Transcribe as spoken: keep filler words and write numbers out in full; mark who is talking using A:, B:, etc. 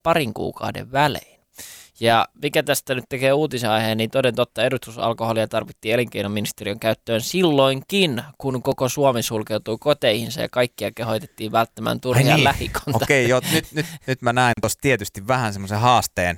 A: parin kuukauden välein. Ja mikä tästä nyt tekee uutisen aiheen, niin toden totta edustusalkoholia tarvittiin elinkeinoministeriön käyttöön silloinkin, kun koko Suomi sulkeutui koteihinsa ja kaikkia kehoitettiin välttämään turhia
B: niin.
A: lähikontakteja.
B: Okei, joo, nyt, nyt, nyt mä näen tuossa tietysti vähän semmoisen haasteen